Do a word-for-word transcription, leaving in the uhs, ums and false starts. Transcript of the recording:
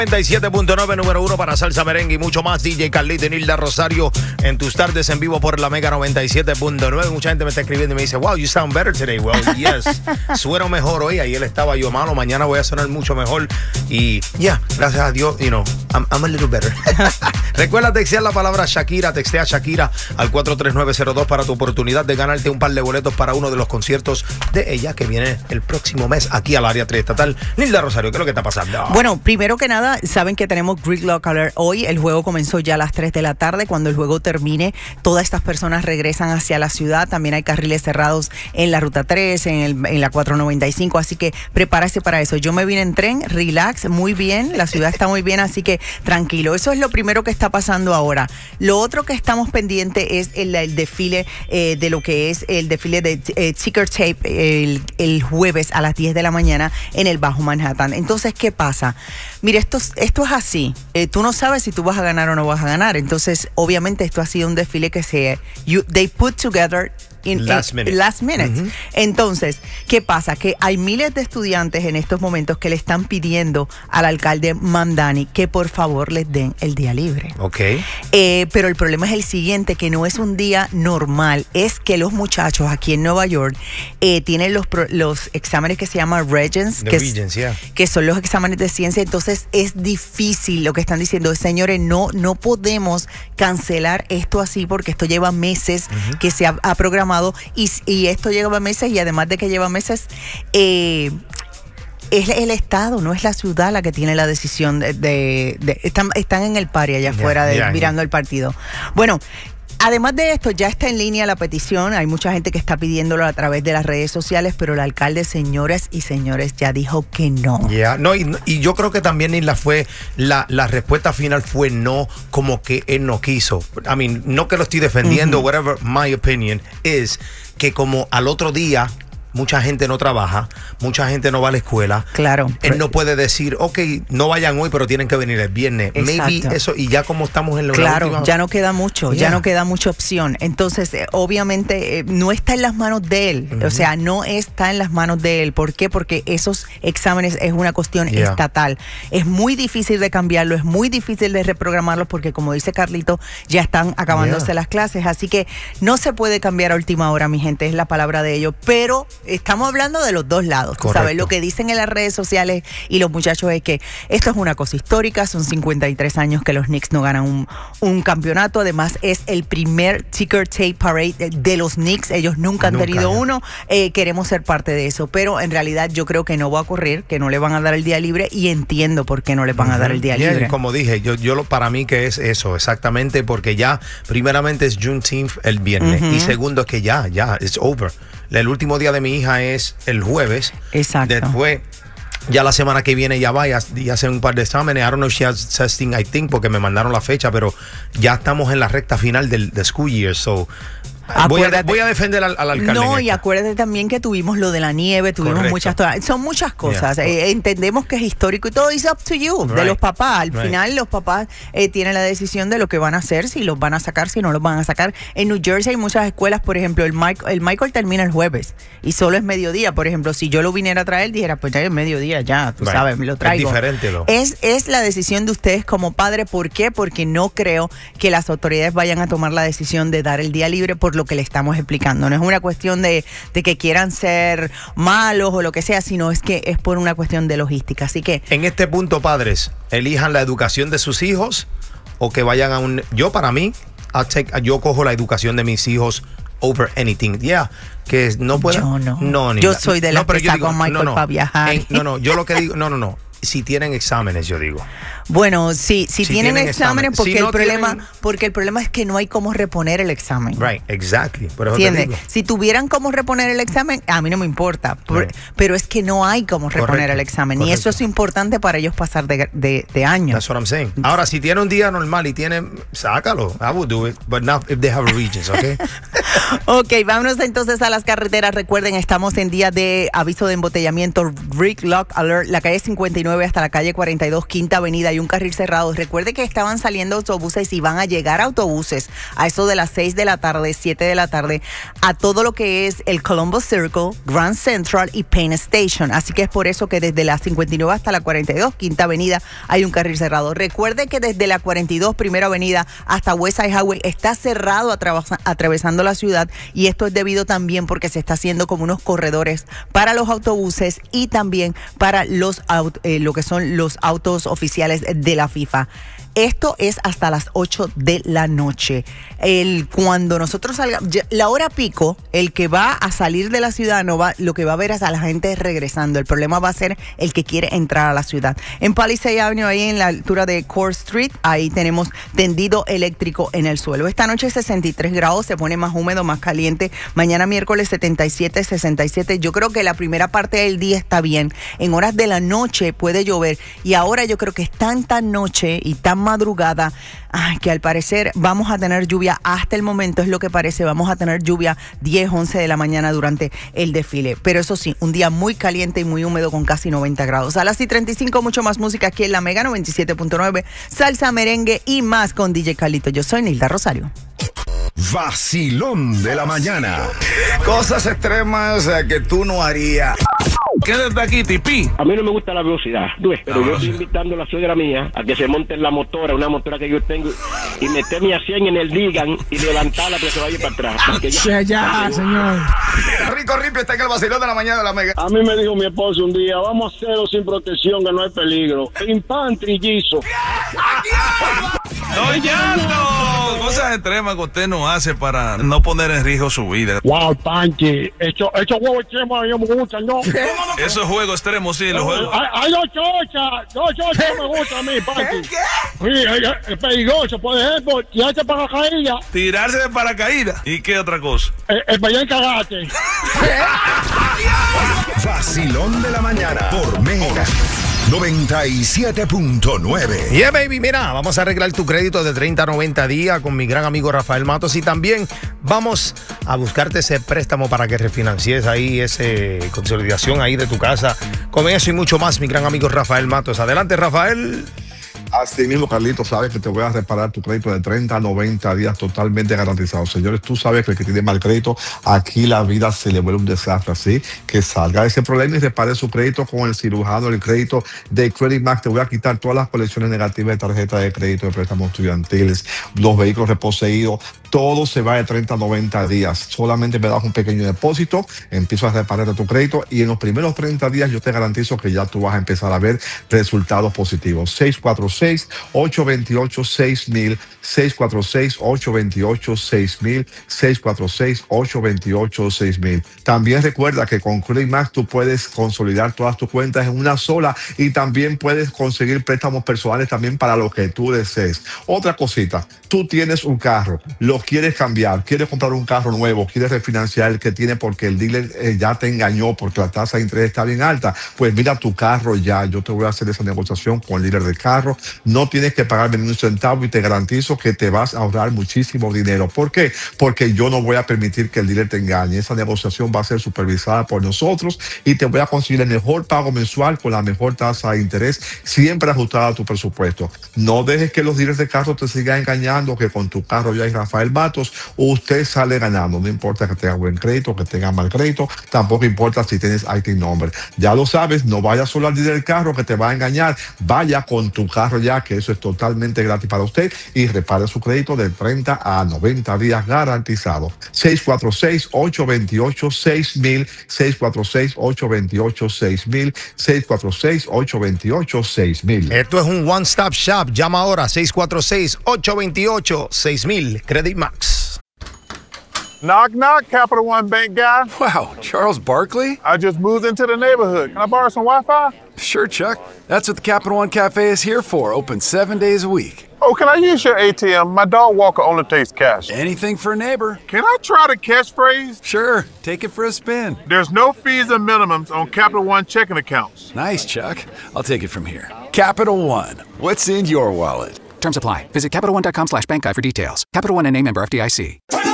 noventa y siete punto nueve, número uno para salsa, merengue y mucho más. D J Carlito y Nilda Rosario en tus tardes en vivo por la Mega noventa y siete punto nueve. Mucha gente me está escribiendo y me dice, wow, you sound better today. Well, yes, sueno mejor hoy. Ayer estaba yo malo, mañana voy a sonar mucho mejor. Y ya, yeah, gracias a Dios, you know, I'm, I'm a little better. Recuerda textear la palabra Shakira, textea Shakira al cuatro tres nueve cero dos para tu oportunidad de ganarte un par de boletos para uno de los conciertos de ella que viene el próximo mes aquí al área triestatal. Nilda Rosario, ¿qué es lo que está pasando? Bueno, primero que nada, saben que tenemos Gridlock Alert hoy. El juego comenzó ya a las tres de la tarde. Cuando el juego termine, todas estas personas regresan hacia la ciudad. También hay carriles cerrados en la ruta tres, en, el, en la cuatro noventa y cinco, así que prepárese para eso. Yo me vine en tren, relax, muy bien, la ciudad está muy bien, así que tranquilo. Eso es lo primero que está pasando ahora. Lo otro que estamos pendientes es el, el desfile eh, de lo que es el desfile de eh, Ticker Tape el, el jueves a las diez de la mañana en el Bajo Manhattan. Entonces, ¿qué pasa? Mire, esto, esto es así. Eh, tú no sabes si tú vas a ganar o no vas a ganar. Entonces, obviamente, esto ha sido un desfile que se... You, they put together... In, last minute. Last minute. Uh-huh. Entonces, ¿qué pasa? Que hay miles de estudiantes en estos momentos que le están pidiendo al alcalde Mamdani que por favor les den el día libre. Ok. Eh, pero el problema es el siguiente, que no es un día normal. Es que los muchachos aquí en Nueva York eh, tienen los, los exámenes que se llaman Regents, que, Regents, yeah. que son los exámenes de ciencia. Entonces, es difícil lo que están diciendo. Señores, no, no podemos cancelar esto así porque esto lleva meses uh-huh. que se ha, ha programado. Y, y esto lleva meses y además de que lleva meses, eh, es el Estado, no es la ciudad la que tiene la decisión de... de, de están, están en el party allá afuera yeah, de, yeah, mirando yeah. el partido. Bueno, además de esto, ya está en línea la petición. Hay mucha gente que está pidiéndolo a través de las redes sociales, pero el alcalde, señoras y señores, ya dijo que no. Yeah. No, y, y yo creo que también Isla fue, la, la respuesta final fue no, como que él no quiso. I mean, no que lo estoy defendiendo, uh-huh. whatever my opinion is, que como al otro día mucha gente no trabaja, mucha gente no va a la escuela. Claro. Él no puede decir, ok, no vayan hoy, pero tienen que venir el viernes. Exacto. Maybe eso, y ya como estamos en la Claro, última... ya no queda mucho, yeah. ya no queda mucha opción. Entonces, eh, obviamente, eh, no está en las manos de él. Uh-huh. O sea, no está en las manos de él. ¿Por qué? Porque esos exámenes es una cuestión yeah. estatal. Es muy difícil de cambiarlo, es muy difícil de reprogramarlos porque, como dice Carlito, ya están acabándose yeah. las clases. Así que no se puede cambiar a última hora, mi gente, es la palabra de ellos. Pero estamos hablando de los dos lados. Tú sabes, lo que dicen en las redes sociales y los muchachos es que esto es una cosa histórica, son cincuenta y tres años que los Knicks no ganan un, un campeonato, además es el primer Ticker Tape Parade de los Knicks, ellos nunca han nunca, tenido ya. uno, eh, queremos ser parte de eso, pero en realidad yo creo que no va a ocurrir, que no le van a dar el día libre y entiendo por qué no le van uh-huh. a dar el día yeah, libre. Como dije, yo, yo lo, para mí que es eso, exactamente, porque ya primeramente es Juneteenth el viernes uh-huh. y segundo es que ya, ya, it's over. El último día de mi hija es el jueves. Exacto. Después, ya la semana que viene ya va y hace un par de exámenes. I don't know if she has testing, I think, porque me mandaron la fecha, pero ya estamos en la recta final del, del school year, so... Voy a, voy a defender al, al alcalde. No, y acuérdate también que tuvimos lo de la nieve, tuvimos Correcto. muchas son muchas cosas. Yeah. Eh, entendemos que es histórico y todo is up to you, right. de los papás. Al right. final los papás eh, tienen la decisión de lo que van a hacer, si los van a sacar, si no los van a sacar. En New Jersey hay muchas escuelas, por ejemplo, el Michael, el Michael termina el jueves y solo es mediodía. Por ejemplo, si yo lo viniera a traer, dijera, pues ya es mediodía, ya, tú right. sabes, me lo traigo. Es diferente, ¿no? Es, es la decisión de ustedes como padre. ¿Por qué? Porque no creo que las autoridades vayan a tomar la decisión de dar el día libre por lo que le estamos explicando. No es una cuestión de, de que quieran ser malos o lo que sea, sino es que es por una cuestión de logística. Así que... En este punto, padres, elijan la educación de sus hijos o que vayan a un... Yo, para mí, I'll take, yo cojo la educación de mis hijos over anything. Yeah, que no puedo... Yo no. no yo soy de la no, que saco a Michael no, no, para viajar. En, no, no, yo lo que digo... No, no, no. Si tienen exámenes, yo digo. Bueno, sí, si, si tienen, tienen exámenes, porque, si no el problema, tienen... porque el problema es que no hay cómo reponer el examen. Right, exactly. ¿Entiendes? Si tuvieran cómo reponer el examen, a mí no me importa. Por, right. Pero es que no hay cómo reponer Correcto. el examen. Correcto. Y eso es importante para ellos pasar de, de, de años. That's what I'm saying. Ahora, si tiene un día normal y tiene, sácalo. I would do it, but not if they have regions, ¿ok? Ok, vámonos entonces a las carreteras. Recuerden, estamos en día de aviso de embotellamiento, Gridlock Alert, la calle cincuenta y nueve nueve hasta la calle cuarenta y dos, Quinta Avenida. Hay un carril cerrado. Recuerde que estaban saliendo autobuses y van a llegar autobuses a eso de las seis de la tarde, siete de la tarde, a todo lo que es el Columbus Circle, Grand Central y Penn Station. Así que es por eso que desde la cincuenta y nueve hasta la cuarenta y dos, Quinta Avenida, hay un carril cerrado. Recuerde que desde la cuarenta y dos, Primera Avenida, hasta West Side Highway está cerrado atravesa- atravesando la ciudad, y esto es debido también porque se está haciendo como unos corredores para los autobuses y también para los aut- eh, lo que son los autos oficiales de la FIFA. Esto es hasta las ocho de la noche. El, cuando nosotros salgamos, la hora pico, el que va a salir de la ciudad no va, lo que va a ver es a la gente regresando. El problema va a ser el que quiere entrar a la ciudad. En Palisade Avenue, ahí en la altura de Court Street, ahí tenemos tendido eléctrico en el suelo. Esta noche sesenta y tres grados, se pone más húmedo, más caliente. Mañana miércoles setenta y siete, sesenta y siete. Yo creo que la primera parte del día está bien. En horas de la noche puede llover. Y ahora yo creo que es tanta noche y tan madrugada, ay, que al parecer vamos a tener lluvia. Hasta el momento es lo que parece, vamos a tener lluvia diez, once de la mañana durante el desfile, pero eso sí, un día muy caliente y muy húmedo con casi noventa grados. A las y treinta y cinco, mucho más música aquí en la Mega noventa y siete punto nueve, salsa, merengue y más con D J Carlito. Yo soy Nilda Rosario. Vacilón de la mañana. Cosas extremas eh, que tú no harías. Quédate aquí, Tipi. A mí no me gusta la velocidad, pero yo estoy invitando a la suegra mía a que se monte en la motora, una motora que yo tengo, y meterme a cien en el Digan y levantarla para que se vaya para atrás. Ya, ya, señor. Rico Ripio está en el vacilón de la mañana de la Mega. A mí me dijo mi esposo un día, vamos a hacerlo sin protección, que no hay peligro. Pim, pam, trillizo. ¡Doñando! Cosas extremas que usted no hace para no poner en riesgo su vida. Wow, Panchi, hecho, hecho huevo extremo a mí me gustan, ¿no? Esos juegos extremos, sí, los juegos. Hay, hay dos chochas, dos chochas que me gustan a mí, Panchi. Sí, es peligroso, por ejemplo, tirarse para caída. Tirarse de paracaídas. ¿Y qué otra cosa? El, el para allá cagarte. Vacilón de la mañana por Mega noventa y siete punto nueve. Yeah, baby, mira, vamos a arreglar tu crédito de treinta a noventa días con mi gran amigo Rafael Matos, y también vamos a buscarte ese préstamo para que refinancies ahí esa consolidación ahí de tu casa. Con eso y mucho más, mi gran amigo Rafael Matos. Adelante, Rafael. Así mismo, Carlito, sabes que te voy a reparar tu crédito de treinta a noventa días totalmente garantizado. Señores, tú sabes que el que tiene mal crédito, aquí la vida se le vuelve un desastre. Así que salga de ese problema y repare su crédito con el cirujano del crédito de Credit Max. Te voy a quitar todas las colecciones negativas de tarjeta de crédito, de préstamos estudiantiles, los vehículos reposeídos. Todo se va de treinta a noventa días. Solamente me das un pequeño depósito, empiezo a reparar tu crédito y en los primeros treinta días yo te garantizo que ya tú vas a empezar a ver resultados positivos. seis cuatro seis, ocho dos ocho, seis mil, seis cuatro seis, ocho dos ocho, seis mil, seis cuatro seis, ocho dos ocho, seis mil. También recuerda que con Credit Max tú puedes consolidar todas tus cuentas en una sola y también puedes conseguir préstamos personales también para lo que tú desees. Otra cosita, tú tienes un carro, lo quieres cambiar, quieres comprar un carro nuevo, quieres refinanciar el que tiene porque el dealer eh, ya te engañó porque la tasa de interés está bien alta, pues mira tu carro ya, yo te voy a hacer esa negociación con el dealer del carro, no tienes que pagarme ni un centavo y te garantizo que te vas a ahorrar muchísimo dinero. ¿Por qué? Porque yo no voy a permitir que el dealer te engañe, esa negociación va a ser supervisada por nosotros y te voy a conseguir el mejor pago mensual con la mejor tasa de interés, siempre ajustada a tu presupuesto. No dejes que los dealers de carro te sigan engañando que con tu carro ya hay Rafael Matos, usted sale ganando, no importa que tenga buen crédito, que tenga mal crédito, tampoco importa si tienes I T number. Ya lo sabes, no vayas solo al dealer del carro que te va a engañar, vaya con tu carro ya, que eso es totalmente gratis para usted y repare su crédito de treinta a noventa días garantizado. seis cuatro seis, ocho dos ocho, seis mil, seis cuatro seis, ocho dos ocho, seis mil, seis cuatro seis, ocho dos ocho, seis mil. Esto es un one stop shop, llama ahora seis cuatro seis, ocho dos ocho, seis mil. Credit Max. Knock, knock, Capital One Bank guy. Wow, Charles Barkley? I just moved into the neighborhood. Can I borrow some Wi-Fi? Sure, Chuck. That's what the Capital One Cafe is here for, open seven days a week. Oh, can I use your A T M? My dog Walker only takes cash. Anything for a neighbor. Can I try the catchphrase? Sure, take it for a spin. There's no fees and minimums on Capital One checking accounts. Nice, Chuck. I'll take it from here. Capital One, what's in your wallet? Terms apply. Visit CapitalOne.com slash bank guide for details. Capital One N A member F D I C.